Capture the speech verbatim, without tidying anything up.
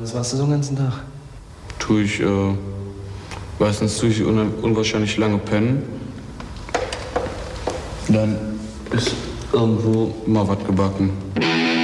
Was machst du so den ganzen Tag? Tue ich, äh, meistens tue ich un unwahrscheinlich lange pennen. Dann ist irgendwo mal was gebacken.